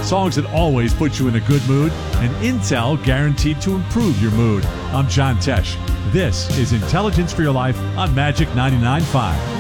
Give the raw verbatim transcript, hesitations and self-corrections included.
songs that always put you in a good mood, and Intel guaranteed to improve your mood. I'm John Tesh. This is Intelligence for Your Life on Magic ninety-nine point five.